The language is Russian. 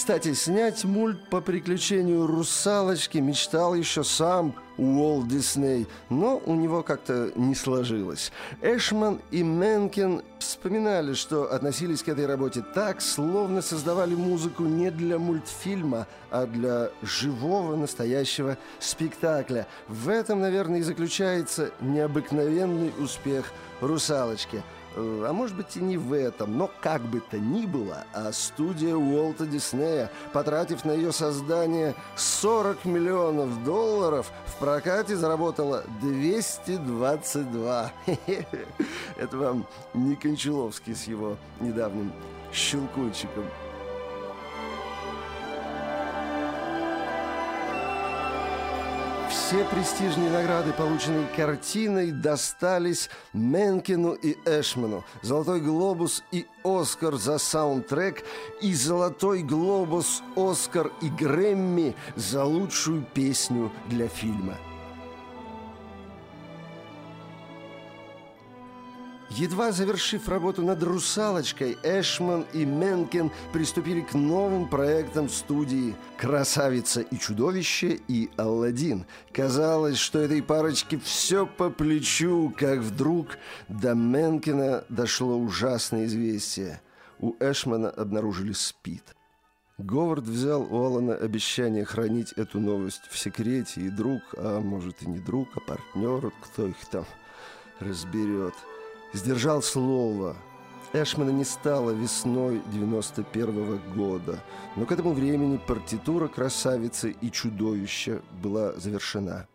Кстати, снять мульт по приключению русалочки мечтал еще сам Уолт Дисней, но у него как-то не сложилось. Эшман и Менкен вспоминали, что относились к этой работе так, словно создавали музыку не для мультфильма, а для живого настоящего спектакля. В этом, наверное, и заключается необыкновенный успех «Русалочки». А может быть и не в этом, но как бы то ни было, а студия Уолта Диснея, потратив на ее создание $40 миллионов, в прокате заработала 222. Это вам не Кончаловский с его недавним щелкунчиком. Все престижные награды, полученные картиной, достались Менкену и Эшману. «Золотой глобус» и «Оскар» за саундтрек, и «Золотой глобус», «Оскар» и «Грэмми» за лучшую песню для фильма. Едва завершив работу над «Русалочкой», Эшман и Менкен приступили к новым проектам студии «Красавица и чудовище» и «Аладдин». Казалось, что этой парочке все по плечу, как вдруг до Менкена дошло ужасное известие. У Эшмана обнаружили СПИД. Говард взял у Алана обещание хранить эту новость в секрете, и друг, а может и не друг, а партнер, кто их там разберет, сдержал слово. Эшмана не стало весной 91-го года, но к этому времени партитура «Красавицы и чудовища» была завершена.